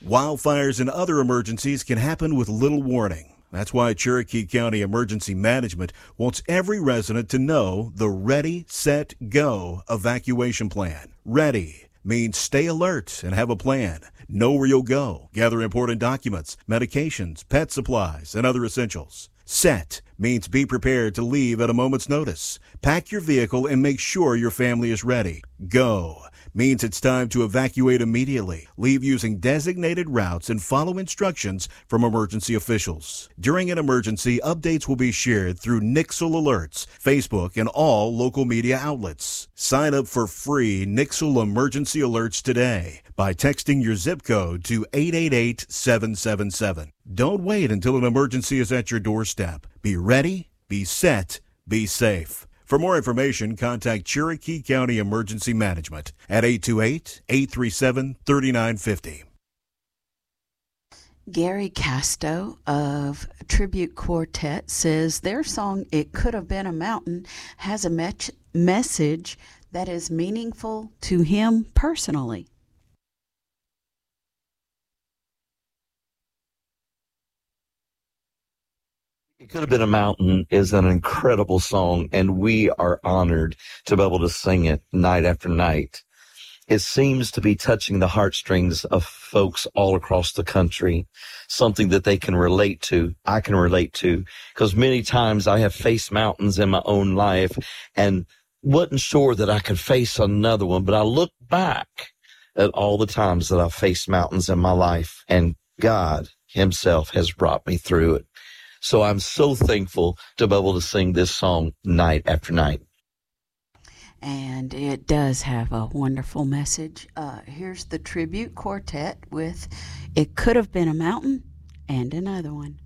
Wildfires and other emergencies can happen with little warning. That's why Cherokee County Emergency Management wants every resident to know the Ready, Set, Go evacuation plan. Ready means stay alert and have a plan. Know where you'll go. Gather important documents, medications, pet supplies, and other essentials. Set means be prepared to leave at a moment's notice. Pack your vehicle and make sure your family is ready. Go means it's time to evacuate immediately. Leave using designated routes and follow instructions from emergency officials. During an emergency, updates will be shared through Nixle Alerts, Facebook, and all local media outlets. Sign up for free Nixle Emergency Alerts today by texting your zip code to 888-777. Don't wait until an emergency is at your doorstep. Be ready, be set, be safe. For more information, contact Cherokee County Emergency Management at 828-837-3950. Gary Casto of Tribute Quartet says their song, It Could Have Been a Mountain, has a message that is meaningful to him personally. It Could Have Been a Mountain is an incredible song, and we are honored to be able to sing it night after night. It seems to be touching the heartstrings of folks all across the country, something that they can relate to, I can relate to, because many times I have faced mountains in my own life and wasn't sure that I could face another one, but I look back at all the times that I've faced mountains in my life, and God himself has brought me through it. So I'm so thankful to be able to sing this song night after night. And it does have a wonderful message. Here's the Tribute Quartet with It Could Have Been a Mountain and another one.